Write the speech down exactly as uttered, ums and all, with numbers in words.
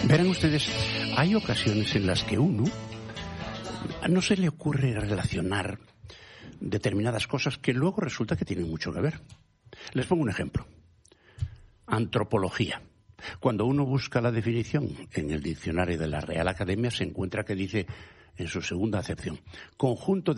Verán ustedes, hay ocasiones en las que uno no se le ocurre relacionar determinadas cosas que luego resulta que tienen mucho que ver. Les pongo un ejemplo. Antropología. Cuando uno busca la definición en el diccionario de la Real Academia, se encuentra que dice, en su segunda acepción, conjunto de